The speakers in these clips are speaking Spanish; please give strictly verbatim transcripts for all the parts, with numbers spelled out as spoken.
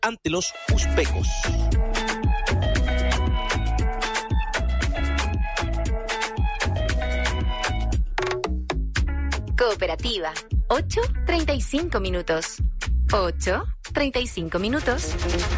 ante los uzbecos. Cooperativa, ocho treinta y cinco minutos. ocho treinta y cinco minutos.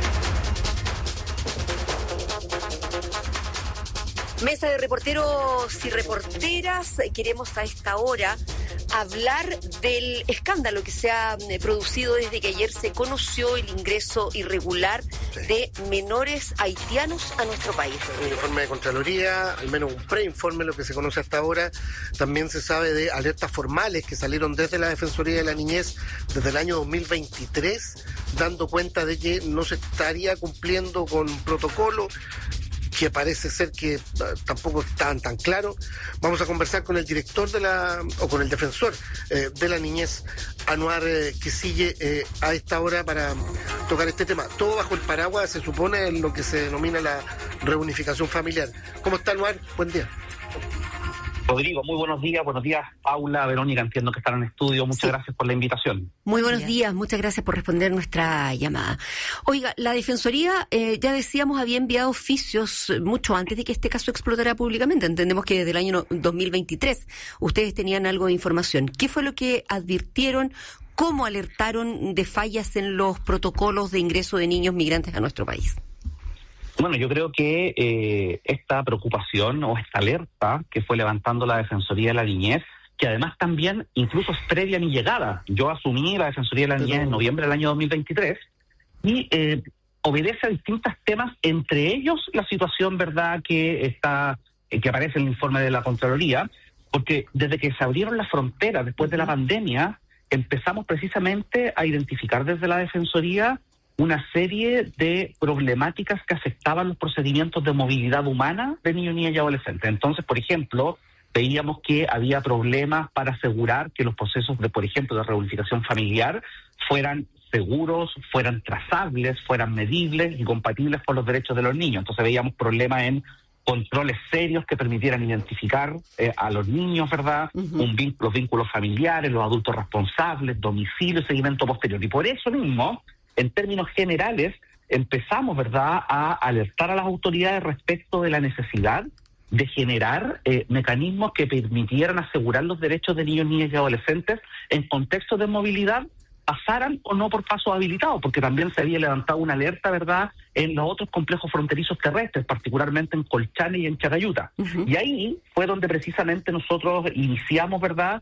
Mesa de reporteros y reporteras, queremos a esta hora hablar del escándalo que se ha producido desde que ayer se conoció el ingreso irregular de menores haitianos a nuestro país. Un informe de Contraloría, al menos un preinforme, lo que se conoce hasta ahora. También se sabe de alertas formales que salieron desde la Defensoría de la Niñez desde el año dos mil veintitrés, dando cuenta de que no se estaría cumpliendo con protocolo, que parece ser que uh, tampoco estaban tan claros. Vamos a conversar con el director de la, o con el defensor eh, de la niñez, Anuar eh, Quisille, eh, a esta hora para tocar este tema. Todo bajo el paraguas, se supone, en lo que se denomina la reunificación familiar. ¿Cómo está, Anuar? Buen día. Rodrigo, muy buenos días. Buenos días, Paula, Verónica, entiendo que están en estudio. Muchas sí. gracias por la invitación. Muy buenos días. días, muchas gracias por responder nuestra llamada. Oiga, la Defensoría, eh, ya decíamos, había enviado oficios mucho antes de que este caso explotara públicamente. Entendemos que desde el año dos mil veintitrés ustedes tenían algo de información. ¿Qué fue lo que advirtieron? ¿Cómo alertaron de fallas en los protocolos de ingreso de niños migrantes a nuestro país? Bueno, yo creo que eh, esta preocupación o esta alerta que fue levantando la Defensoría de la Niñez, que además también incluso es previa a mi llegada. Yo asumí la Defensoría de la Niñez en noviembre del año dos mil veintitrés y eh, obedece a distintos temas, entre ellos la situación, verdad, que está eh, que aparece en el informe de la Contraloría, porque desde que se abrieron las fronteras después de la pandemia, empezamos precisamente a identificar desde la Defensoría una serie de problemáticas que afectaban los procedimientos de movilidad humana de niños, niñas y adolescentes. Entonces, por ejemplo, veíamos que había problemas para asegurar que los procesos de, por ejemplo, de reunificación familiar fueran seguros, fueran trazables, fueran medibles y compatibles con los derechos de los niños. Entonces veíamos problemas en controles serios que permitieran identificar eh, a los niños, ¿verdad? Uh-huh. Un vínculo, los vínculos familiares, los adultos responsables, domicilio y seguimiento posterior. Y por eso mismo, en términos generales, empezamos, ¿verdad?, a alertar a las autoridades respecto de la necesidad de generar eh, mecanismos que permitieran asegurar los derechos de niños, niñas y adolescentes en contextos de movilidad, pasaran o no por pasos habilitados, porque también se había levantado una alerta, ¿verdad?, en los otros complejos fronterizos terrestres, particularmente en Colchane y en Chacayuta. Uh-huh. Y ahí fue donde precisamente nosotros iniciamos, ¿verdad?,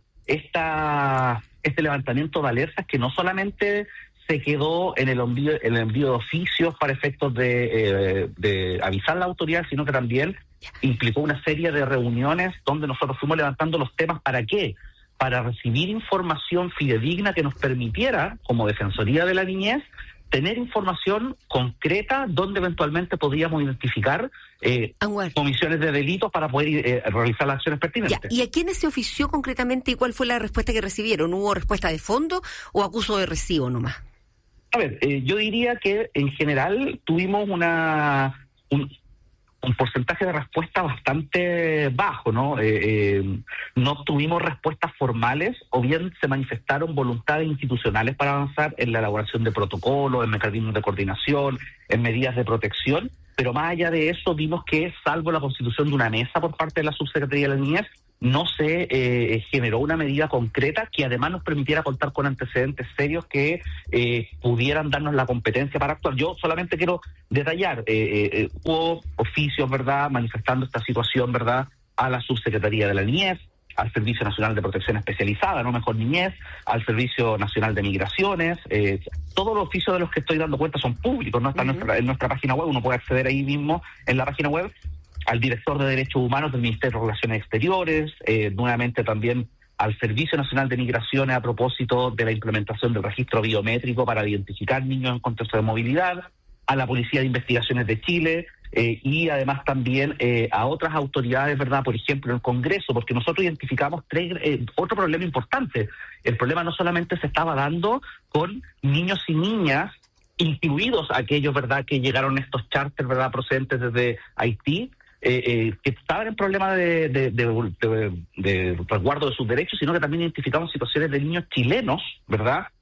esta, este levantamiento de alertas que no solamente se quedó en el envío, en el envío de oficios para efectos de, eh, de avisar a la autoridad, sino que también implicó una serie de reuniones donde nosotros fuimos levantando los temas. ¿Para qué? Para recibir información fidedigna que nos permitiera, como Defensoría de la Niñez, tener información concreta donde eventualmente podríamos identificar eh, comisiones de delitos para poder eh, realizar las acciones pertinentes. Ya. ¿Y a quiénes se ofició concretamente y cuál fue la respuesta que recibieron? ¿Hubo respuesta de fondo o acuso de recibo nomás? A ver, eh, yo diría que en general tuvimos una un, un porcentaje de respuesta bastante bajo, ¿no? Eh, eh, no obtuvimos respuestas formales, o bien se manifestaron voluntades institucionales para avanzar en la elaboración de protocolos, en mecanismos de coordinación, en medidas de protección, pero más allá de eso vimos que, salvo la constitución de una mesa por parte de la Subsecretaría de la Niñez, no se eh, generó una medida concreta que además nos permitiera contar con antecedentes serios que eh, pudieran darnos la competencia para actuar. Yo solamente quiero detallar, eh, eh, hubo oficios, ¿verdad?, manifestando esta situación, ¿verdad?, a la Subsecretaría de la Niñez, al Servicio Nacional de Protección Especializada, no mejor niñez, al Servicio Nacional de Migraciones. Eh, todos los oficios de los que estoy dando cuenta son públicos, no están uh-huh. en, nuestra, en nuestra página web, uno puede acceder ahí mismo en la página web. Al director de Derechos Humanos del Ministerio de Relaciones Exteriores, eh, nuevamente también al Servicio Nacional de Migraciones a propósito de la implementación del registro biométrico para identificar niños en contexto de movilidad, a la Policía de Investigaciones de Chile eh, y además también eh, a otras autoridades, ¿verdad?, por ejemplo, el Congreso, porque nosotros identificamos tres, eh, otro problema importante. El problema no solamente se estaba dando con niños y niñas, incluidos aquellos, ¿verdad?, que llegaron estos charters, ¿verdad?, procedentes desde Haití, Eh, eh, que estaban en problemas de, de, de, de, de resguardo de sus derechos, sino que también identificamos situaciones de niños chilenos, ¿verdad?,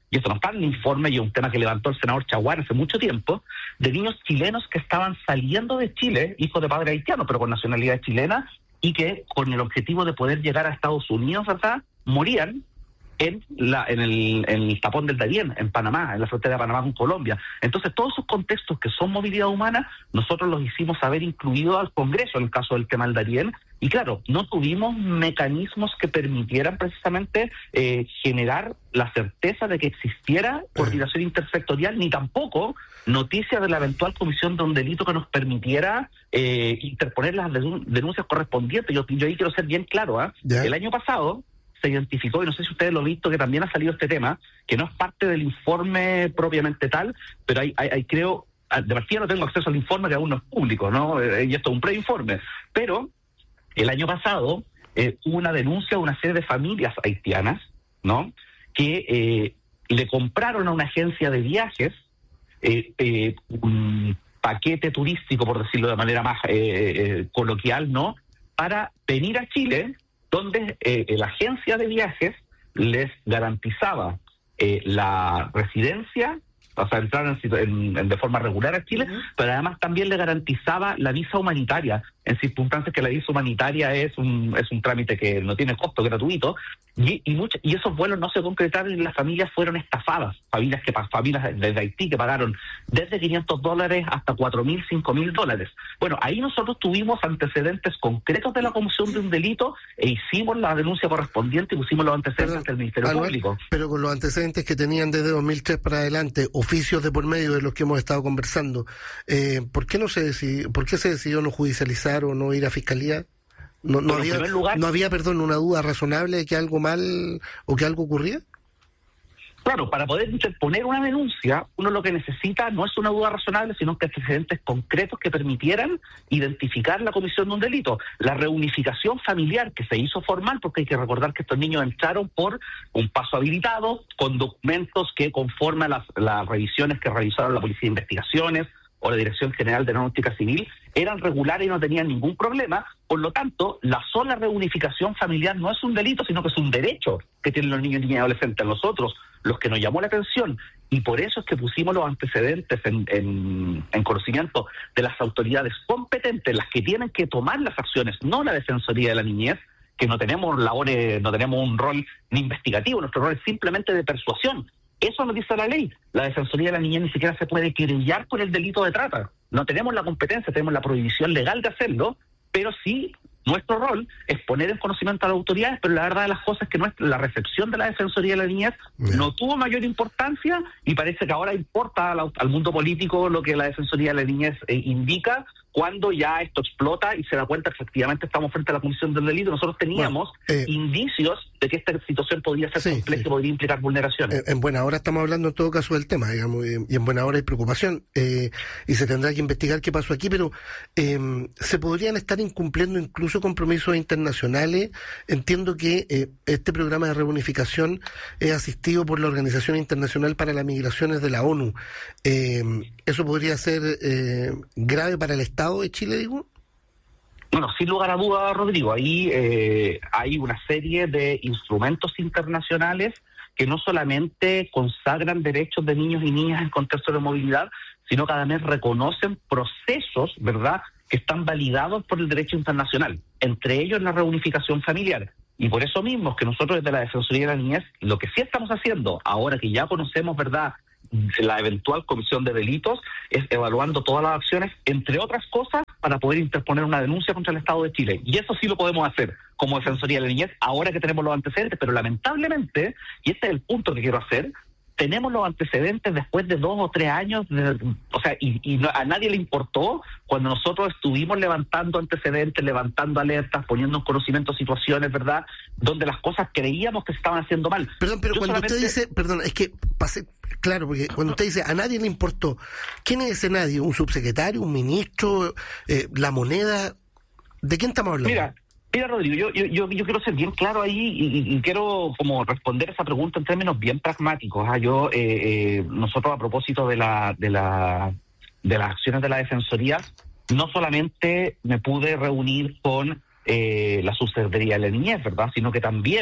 y esto no está en el informe y es un tema que levantó el senador Chaguán hace mucho tiempo, de niños chilenos que estaban saliendo de Chile, hijos de padres haitianos, pero con nacionalidad chilena, y que con el objetivo de poder llegar a Estados Unidos, ¿verdad?, morían en la en el, en el tapón del Darién, en Panamá, en la frontera de Panamá con Colombia. Entonces, todos esos contextos que son movilidad humana, nosotros los hicimos haber incluido al Congreso en el caso del tema del Darién, y claro, no tuvimos mecanismos que permitieran precisamente eh, generar la certeza de que existiera coordinación intersectorial, ni tampoco noticia de la eventual comisión de un delito que nos permitiera eh, interponer las denuncias correspondientes. Yo, yo ahí quiero ser bien claro, ¿eh? El año pasado se identificó, y no sé si ustedes lo han visto, que también ha salido este tema, que no es parte del informe propiamente tal, pero hay, hay, hay creo, de partida no tengo acceso al informe, que aún no es público, ¿no? Y esto es un preinforme, pero el año pasado eh, hubo una denuncia de una serie de familias haitianas, ¿no?, que eh, le compraron a una agencia de viajes eh, eh, un paquete turístico, por decirlo de manera más eh, eh, coloquial, ¿no?, para venir a Chile, donde eh, la agencia de viajes les garantizaba eh, la residencia, o sea, entrar en, en, en, de forma regular a Chile, uh-huh. pero además también le garantizaba la visa humanitaria, en circunstancias que la visa humanitaria es un es un trámite que no tiene costo, gratuito, y y, mucho, y esos vuelos no se concretaron y las familias fueron estafadas, familias que familias desde Haití que pagaron desde quinientos dólares hasta cuatro mil, cinco mil dólares. Bueno, ahí nosotros tuvimos antecedentes concretos de la comisión de un delito e hicimos la denuncia correspondiente y pusimos los antecedentes ante el Ministerio Anual, Público. Pero con los antecedentes que tenían desde dos mil tres para adelante, oficios de por medio de los que hemos estado conversando, eh, ¿por qué no se decidió, por qué se decidió no judicializar o no ir a fiscalía? No, no había, lugar, no había, perdón, una duda razonable de que algo mal o que algo ocurría. Claro, para poder interponer una denuncia, uno lo que necesita no es una duda razonable, sino que antecedentes concretos que permitieran identificar la comisión de un delito. La reunificación familiar que se hizo formal, porque hay que recordar que estos niños entraron por un paso habilitado, con documentos que conforman las, las revisiones que realizaron la Policía de Investigaciones o la Dirección General de Aeronáutica Civil, eran regulares y no tenían ningún problema. Por lo tanto, la sola reunificación familiar no es un delito, sino que es un derecho que tienen los niños, niñas y adolescentes. Nosotros, los que nos llamó la atención, y por eso es que pusimos los antecedentes en, en, en conocimiento de las autoridades competentes, las que tienen que tomar las acciones, no la Defensoría de la Niñez, que no tenemos labores, no tenemos un rol ni investigativo, nuestro rol es simplemente de persuasión. Eso nos dice la ley. La Defensoría de la Niñez ni siquiera se puede querellar por el delito de trata. No tenemos la competencia, tenemos la prohibición legal de hacerlo, pero sí nuestro rol es poner en conocimiento a las autoridades, pero la verdad de las cosas es que nuestra, la recepción de la Defensoría de la Niñez yeah. no tuvo mayor importancia y parece que ahora importa al, al mundo político lo que la Defensoría de la Niñez eh, indica, cuando ya esto explota y se da cuenta que efectivamente estamos frente a la comisión del delito. Nosotros teníamos bueno, eh, indicios de que esta situación podría ser sí, compleja sí. y podría implicar vulneraciones. En, en buena hora estamos hablando en todo caso del tema, digamos, y en buena hora hay preocupación, eh, y se tendrá que investigar qué pasó aquí, pero eh, se podrían estar incumpliendo incluso compromisos internacionales. Entiendo que eh, este programa de reunificación es asistido por la Organización Internacional para las Migraciones de la ONU. Eh, ¿Eso podría ser eh, grave para el Estado de Chile, digo? Bueno, sin lugar a dudas, Rodrigo, ahí eh, hay una serie de instrumentos internacionales que no solamente consagran derechos de niños y niñas en contexto de movilidad, sino que además reconocen procesos, ¿verdad?, que están validados por el derecho internacional, entre ellos la reunificación familiar. Y por eso mismo es que nosotros desde la Defensoría de la Niñez, lo que sí estamos haciendo, ahora que ya conocemos, ¿verdad?, la eventual comisión de delitos, es evaluando todas las acciones, entre otras cosas, para poder interponer una denuncia contra el Estado de Chile. Y eso sí lo podemos hacer como Defensoría de la Niñez, ahora que tenemos los antecedentes, pero lamentablemente, y este es el punto que quiero hacer, tenemos los antecedentes después de dos o tres años, de, o sea, y, y no, a nadie le importó cuando nosotros estuvimos levantando antecedentes, levantando alertas, poniendo en conocimiento situaciones, ¿verdad?, donde las cosas creíamos que se estaban haciendo mal. Perdón, pero Yo cuando solamente... usted dice, perdón, es que pasé, claro, porque cuando usted dice a nadie le importó, ¿quién es ese nadie? ¿Un subsecretario, un ministro, eh, la moneda? ¿De quién estamos hablando? Mira, Mira, Rodrigo, yo, yo, yo, yo quiero ser bien claro ahí y, y quiero como responder esa pregunta en términos bien pragmáticos. ¿eh? Yo, eh, eh, nosotros a propósito de la, de la, de las acciones de la Defensoría, no solamente me pude reunir con eh, la Subsecretaría de la Niñez, ¿verdad?, sino que también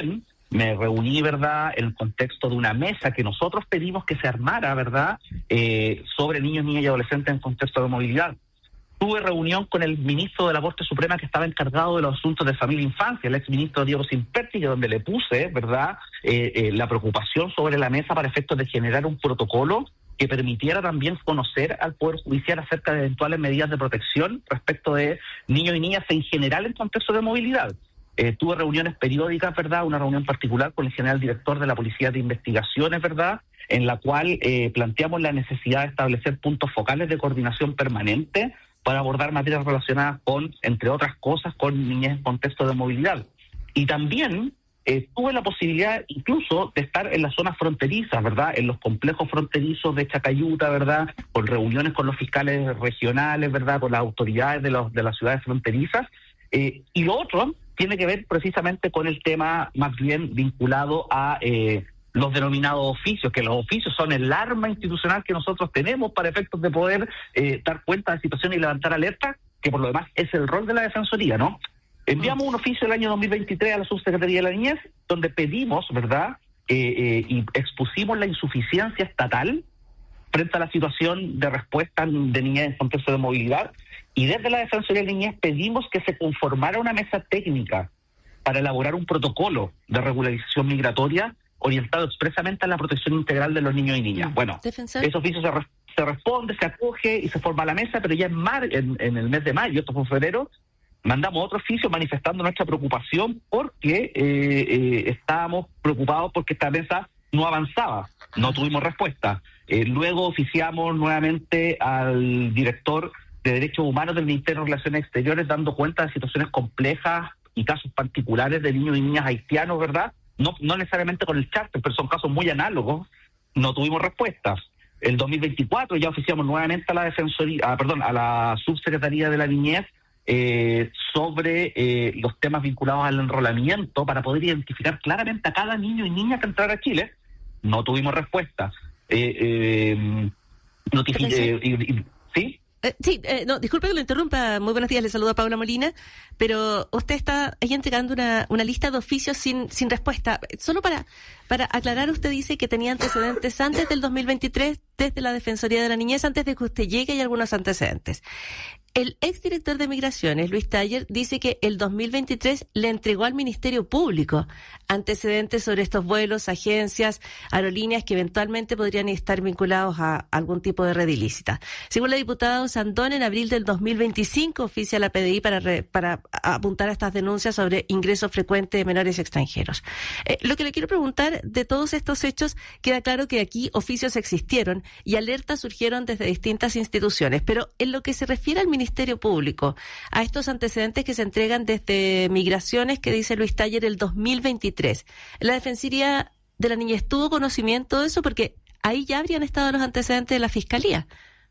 me reuní, ¿verdad?, en el contexto de una mesa que nosotros pedimos que se armara, ¿verdad?, eh, sobre niños, niñas y adolescentes en contexto de movilidad. Tuve reunión con el ministro de la Corte Suprema que estaba encargado de los asuntos de familia e infancia, el exministro Diego Simperti, donde le puse, ¿verdad?, eh, eh, la preocupación sobre la mesa para efectos de generar un protocolo que permitiera también conocer al Poder Judicial acerca de eventuales medidas de protección respecto de niños y niñas en general en contexto de movilidad. Eh, tuve reuniones periódicas, ¿verdad?, una reunión particular con el general director de la Policía de Investigaciones, ¿verdad?, en la cual eh, planteamos la necesidad de establecer puntos focales de coordinación permanente para abordar materias relacionadas con, entre otras cosas, con niñez en contexto de movilidad. Y también eh, tuve la posibilidad incluso de estar en las zonas fronterizas, ¿verdad?, en los complejos fronterizos de Chacayuta, ¿verdad?, con reuniones con los fiscales regionales, ¿verdad?, con las autoridades de, los, de las ciudades fronterizas. Eh, y lo otro tiene que ver precisamente con el tema más bien vinculado a eh, los denominados oficios, que los oficios son el arma institucional que nosotros tenemos para efectos de poder eh, dar cuenta de situaciones y levantar alerta, que por lo demás es el rol de la Defensoría, ¿no? Enviamos un oficio el año dos mil veintitrés a la Subsecretaría de la Niñez, donde pedimos, ¿verdad?, eh, eh, y expusimos la insuficiencia estatal frente a la situación de respuesta de niñez en contexto de movilidad, y desde la Defensoría de la Niñez pedimos que se conformara una mesa técnica para elaborar un protocolo de regularización migratoria orientado expresamente a la protección integral de los niños y niñas. Bueno, Defensor. ese oficio se, re, se responde, se acoge y se forma la mesa, pero ya en, mar, en, en el mes de mayo, esto fue en febrero, mandamos otro oficio manifestando nuestra preocupación porque eh, eh, estábamos preocupados porque esta mesa no avanzaba, no tuvimos respuesta. Eh, luego oficiamos nuevamente al director de Derechos Humanos del Ministerio de Relaciones Exteriores dando cuenta de situaciones complejas y casos particulares de niños y niñas haitianos, ¿verdad? No, no necesariamente con el charter, pero son casos muy análogos, no tuvimos respuestas. El dos mil veinticuatro ya oficiamos nuevamente a la Defensoría, ah, perdón, a la Subsecretaría de la Niñez eh, sobre eh, los temas vinculados al enrolamiento para poder identificar claramente a cada niño y niña que entrara a Chile. No tuvimos respuestas. Eh, eh, notific- eh, eh, ¿Sí? Eh, sí, eh, no, disculpe que lo interrumpa. Muy buenos días, le saludo a Paula Molina, pero usted está ahí entregando una, una lista de oficios sin, sin respuesta. Solo para, para aclarar, usted dice que tenía antecedentes antes del dos mil veintitrés desde la Defensoría de la Niñez, antes de que usted llegue hay algunos antecedentes. El exdirector de Migraciones, Luis Taller, dice que el dos mil veintitrés le entregó al Ministerio Público antecedentes sobre estos vuelos, agencias, aerolíneas que eventualmente podrían estar vinculados a algún tipo de red ilícita. Según la diputada Sandón, en abril del dos mil veinticinco oficia la P D I para, re, para apuntar a estas denuncias sobre ingresos frecuentes de menores extranjeros. Eh, lo que le quiero preguntar, de todos estos hechos, queda claro que aquí oficios existieron y alertas surgieron desde distintas instituciones, pero en lo que se refiere al Ministerio Ministerio Público, a estos antecedentes que se entregan desde Migraciones, que dice Luis Taller, el dos mil veintitrés. ¿La Defensoría de la Niñez tuvo conocimiento de eso? Porque ahí ya habrían estado los antecedentes de la Fiscalía.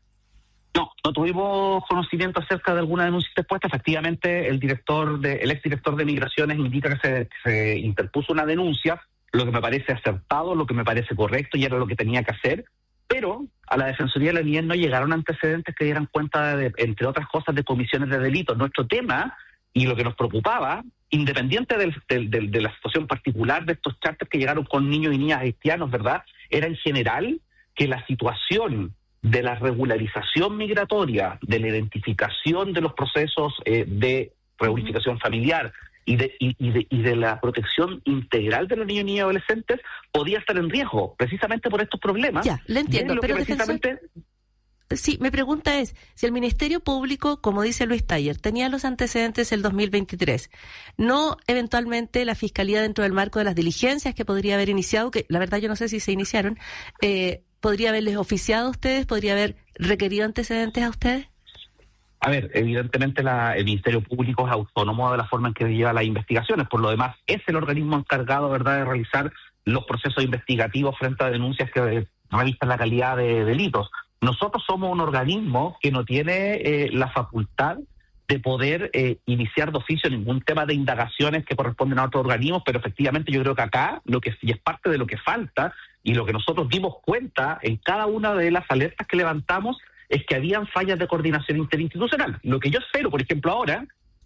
No, no tuvimos conocimiento acerca de alguna denuncia interpuesta. Efectivamente, el director de, el exdirector de Migraciones indica que se, se interpuso una denuncia, lo que me parece acertado, lo que me parece correcto y era lo que tenía que hacer. Pero a la Defensoría de la Niñez no llegaron antecedentes que dieran cuenta, de, entre otras cosas, de comisiones de delitos. Nuestro tema, y lo que nos preocupaba, independiente del, del, del, de la situación particular de estos charters que llegaron con niños y niñas haitianos, ¿verdad?, era en general que la situación de la regularización migratoria, de la identificación de los procesos eh, de reunificación familiar, Y de, y, y, de, y de la protección integral de los niños y niñas adolescentes podía estar en riesgo, precisamente por estos problemas. Ya, le entiendo, lo pero que precisamente... defensor... Sí, mi pregunta es, si el Ministerio Público, como dice Luis Taller, tenía los antecedentes el dos mil veintitrés, ¿no eventualmente la Fiscalía, dentro del marco de las diligencias que podría haber iniciado, que la verdad yo no sé si se iniciaron, eh, podría haberles oficiado a ustedes, podría haber requerido antecedentes a ustedes? A ver, evidentemente la, el Ministerio Público es autónomo de la forma en que lleva las investigaciones, por lo demás es el organismo encargado, ¿verdad?, de realizar los procesos investigativos frente a denuncias que revisan la calidad de delitos. Nosotros somos un organismo que no tiene eh, la facultad de poder eh, iniciar de oficio ningún tema de indagaciones que corresponden a otros organismos, pero efectivamente yo creo que acá, lo que y es parte de lo que falta y lo que nosotros dimos cuenta en cada una de las alertas que levantamos, es que habían fallas de coordinación interinstitucional. Lo que yo espero, por ejemplo, ahora,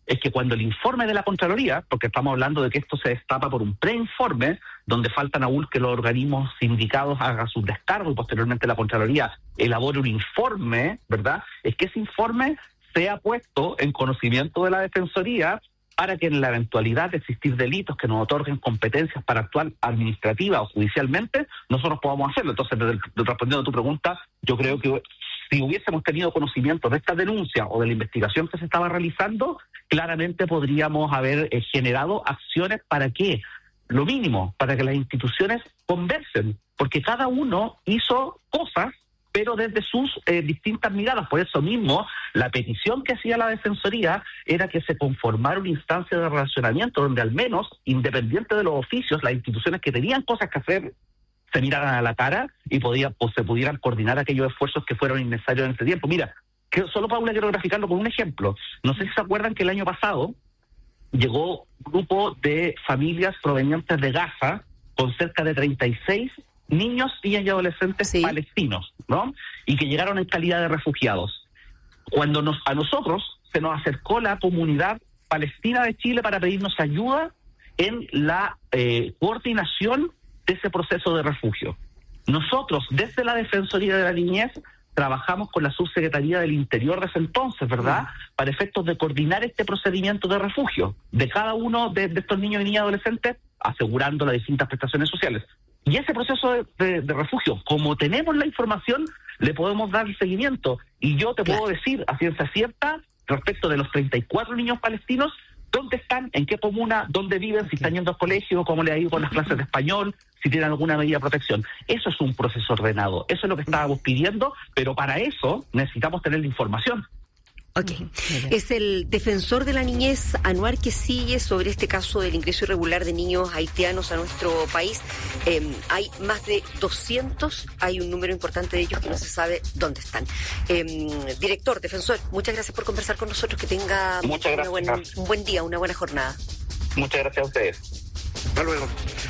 es que cuando el informe de la Contraloría, porque estamos hablando de que esto se destapa por un preinforme, donde faltan aún que los organismos sindicados hagan sus descargos y posteriormente la Contraloría elabore un informe, ¿verdad? Es que ese informe sea puesto en conocimiento de la Defensoría para que en la eventualidad de existir delitos que nos otorguen competencias para actuar administrativa o judicialmente, nosotros podamos hacerlo. Entonces, respondiendo a tu pregunta, yo creo que si hubiésemos tenido conocimiento de esta denuncia o de la investigación que se estaba realizando, claramente podríamos haber eh, generado acciones para que, lo mínimo, para que las instituciones conversen, porque cada uno hizo cosas, pero desde sus eh, distintas miradas. Por eso mismo, la petición que hacía la Defensoría era que se conformara una instancia de relacionamiento donde al menos, independiente de los oficios, las instituciones que tenían cosas que hacer se miraran a la cara y podía, pues, se pudieran coordinar aquellos esfuerzos que fueron innecesarios en este tiempo. Mira, que solo, Paula, quiero graficarlo con un ejemplo. No sé si se acuerdan que el año pasado llegó un grupo de familias provenientes de Gaza con cerca de treinta y seis niños, niñas y adolescentes sí. palestinos, ¿no? Y que llegaron en calidad de refugiados. Cuando nos, a nosotros se nos acercó la comunidad palestina de Chile para pedirnos ayuda en la eh, coordinación de ese proceso de refugio. Nosotros, desde la Defensoría de la Niñez, trabajamos con la Subsecretaría del Interior de ese entonces, ¿verdad?, mm. para efectos de coordinar este procedimiento de refugio de cada uno de, de estos niños y niñas adolescentes, asegurando las distintas prestaciones sociales. Y ese proceso de, de, de refugio, como tenemos la información, le podemos dar el seguimiento. Y yo te claro. puedo decir a ciencia cierta, respecto de los treinta y cuatro niños palestinos, dónde están, en qué comuna, dónde viven, okay. si están yendo al colegio, cómo les ha ido con las clases de español, si tienen alguna medida de protección. Eso es un proceso ordenado, eso es lo que estábamos pidiendo, pero para eso necesitamos tener la información. Ok. Es el defensor de la niñez, Anuar Quisille, sobre este caso del ingreso irregular de niños haitianos a nuestro país. Eh, hay más de doscientos, hay un número importante de ellos que no se sabe dónde están. Eh, director, defensor, muchas gracias por conversar con nosotros, que tenga una buena, un buen día, una buena jornada. Muchas gracias a ustedes. Hasta luego.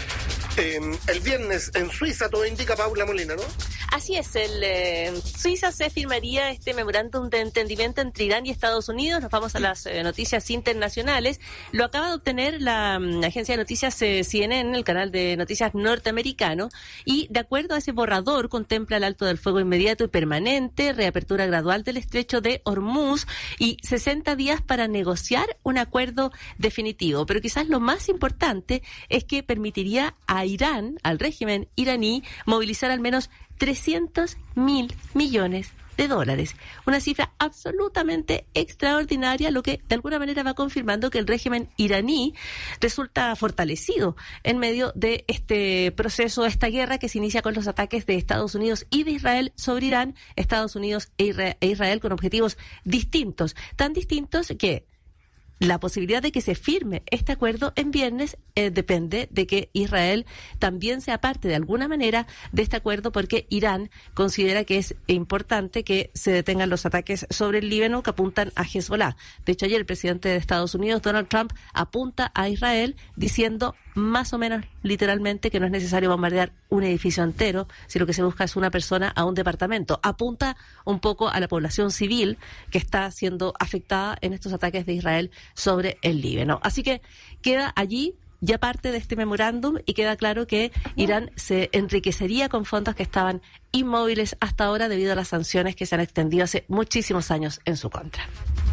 Eh, el viernes en Suiza todo indica, Paula Molina, ¿no? Así es, el eh, Suiza se firmaría este memorándum de entendimiento entre Irán y Estados Unidos. Nos vamos a las eh, noticias internacionales. Lo acaba de obtener la um, agencia de noticias eh, C N N, el canal de noticias norteamericano, y de acuerdo a ese borrador contempla el alto del fuego inmediato y permanente, reapertura gradual del estrecho de Hormuz y sesenta días para negociar un acuerdo definitivo. Pero quizás lo más importante es que permitiría a Irán, al régimen iraní, movilizar al menos trescientos mil millones de dólares. Una cifra absolutamente extraordinaria, lo que de alguna manera va confirmando que el régimen iraní resulta fortalecido en medio de este proceso, esta guerra que se inicia con los ataques de Estados Unidos y de Israel sobre Irán, Estados Unidos e Israel con objetivos distintos, tan distintos que la posibilidad de que se firme este acuerdo en viernes eh, depende de que Israel también sea parte de alguna manera de este acuerdo, porque Irán considera que es importante que se detengan los ataques sobre el Líbano que apuntan a Hezbollah. De hecho, ayer el presidente de Estados Unidos, Donald Trump, apunta a Israel diciendo más o menos literalmente que no es necesario bombardear un edificio entero, si lo que se busca es una persona a un departamento. Apunta un poco a la población civil que está siendo afectada en estos ataques de Israel sobre el Líbano. Así que queda allí ya parte de este memorándum y queda claro que Irán se enriquecería con fondos que estaban inmóviles hasta ahora debido a las sanciones que se han extendido hace muchísimos años en su contra.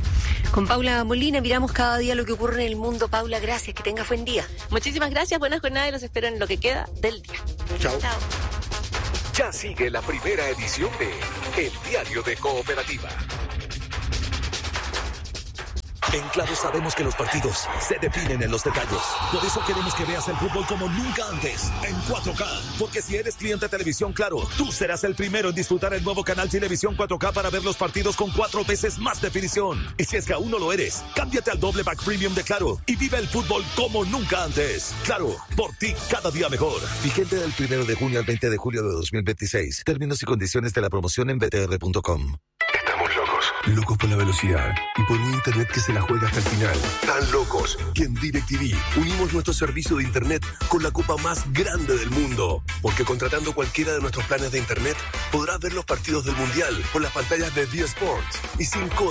Con Paula Molina miramos cada día lo que ocurre en el mundo. Paula, gracias, que tengas buen día. Muchísimas gracias, buenas jornadas y los espero en lo que queda del día. Chao. Chao. Ya sigue la primera edición de El Diario de Cooperativa. En Claro sabemos que los partidos se definen en los detalles. Por eso queremos que veas el fútbol como nunca antes, en cuatro K. Porque si eres cliente de Televisión Claro, tú serás el primero en disfrutar el nuevo canal Televisión cuatro K para ver los partidos con cuatro veces más definición. Y si es que aún no lo eres, cámbiate al doble pack premium de Claro y vive el fútbol como nunca antes. Claro, por ti cada día mejor. Vigente del primero de junio al veinte de julio de dos mil veintiséis. Términos y condiciones de la promoción en b t r punto com. Locos por la velocidad y por un internet que se la juega hasta el final. Tan locos que en DirecTV unimos nuestro servicio de internet con la copa más grande del mundo. Porque contratando cualquiera de nuestros planes de internet podrás ver los partidos del Mundial por las pantallas de D Sports y sin costo.